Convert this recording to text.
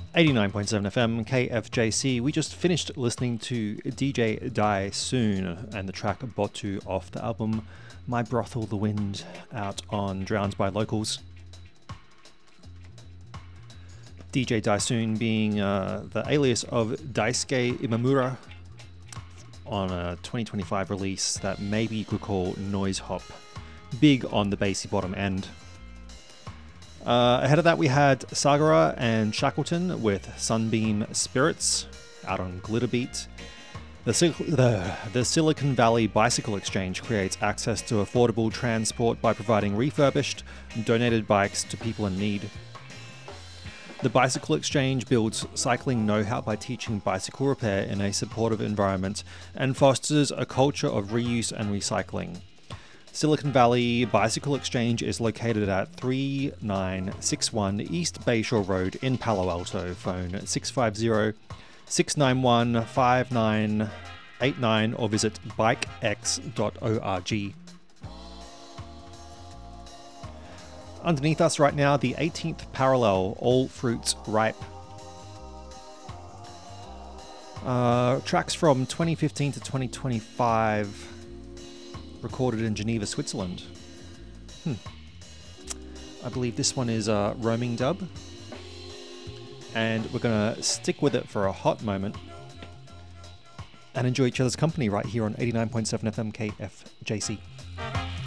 89.7 FM KFJC. We just finished listening to DJ Die Soon and the track Botu off the album My Brothel the Wind, out on Drowned by Locals. DJ Die Soon being the alias of Daisuke Imamura on a 2025 release that maybe you could call noise hop, big on the bassy bottom end. Ahead of that, we had Sagara and Shackleton with Sunbeam Spirits out on Glitterbeat. The Silicon Valley Bicycle Exchange creates access to affordable transport by providing refurbished, donated bikes to people in need. The Bicycle Exchange builds cycling know-how by teaching bicycle repair in a supportive environment and fosters a culture of reuse and recycling. Silicon Valley Bicycle Exchange is located at 3961 East Bayshore Road in Palo Alto. Phone 650-691-5989 or visit bikex.org. Underneath us right now, the 18th Parallel, All Fruits Ripe. Tracks from 2015 to 2025. Recorded in Geneva, Switzerland. I believe this one is a roaming dub. And we're going to stick with it for a hot moment and enjoy each other's company right here on 89.7 FM KFJC.